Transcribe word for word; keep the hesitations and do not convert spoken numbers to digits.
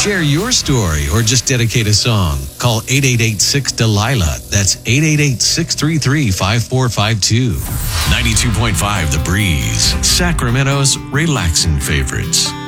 Share your story or just dedicate a song. Call eight eight eight six Delilah. That's eight eight eight six three three five four five two. ninety-two point five The Breeze, Sacramento's relaxing favorites.